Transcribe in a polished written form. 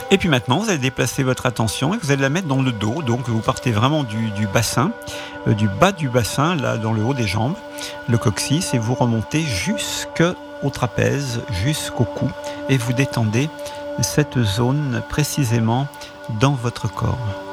Et puis maintenant, vous allez déplacer votre attention et vous allez la mettre dans le dos. Donc vous partez vraiment du bassin, du bas du bassin, là dans le haut des jambes, le coccyx, et vous remontez jusqu'au trapèze, jusqu'au cou. Et vous détendez cette zone précisément dans votre corps.